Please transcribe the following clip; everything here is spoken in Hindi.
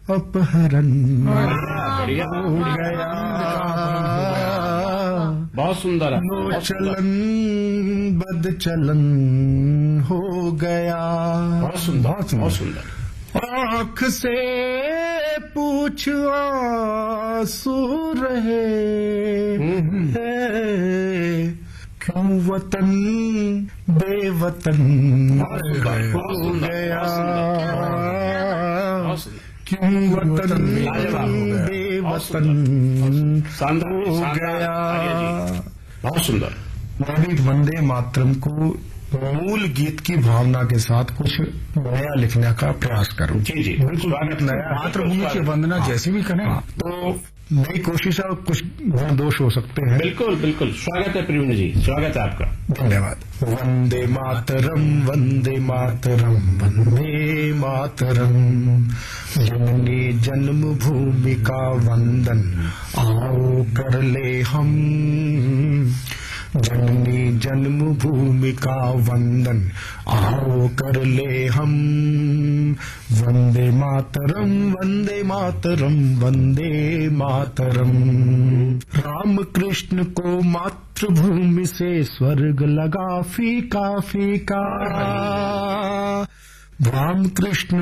अपहरण बढ़िया हो गया। बहुत सुंदर है। नो चलन बद चलन हो गया। बहुत सुंदर बहुत सुंदर। आँख से पूछ आंसू रहे हैं, क्यों वतन बेवतन हो गया। क्यों वतन बेवतन हो गया। बहुत सुंदर। मैं भी वंदे मातरम को मूल गीत की भावना के साथ कुछ नया लिखने का प्रयास करूं। जी जी बिल्कुल नया। मातृभूमि की वंदना जैसे भी करें तो नई कोशिश है, कुछ गुण दोष हो सकते हैं। बिल्कुल बिल्कुल। स्वागत है प्रवीण जी, स्वागत है आपका। धन्यवाद। वंदे मातरम वंदे मातरम वंदे मातरम, जननी जन्मभूमि का वंदन आओ कर ले हम। जननी जन्मभूमि का वंदन आओ कर ले हम। वंदे मातरम वंदे मातरम वंदे मातरम। राम कृष्ण को मातृभूमि से स्वर्ग लगा फीका फीका। राम कृष्ण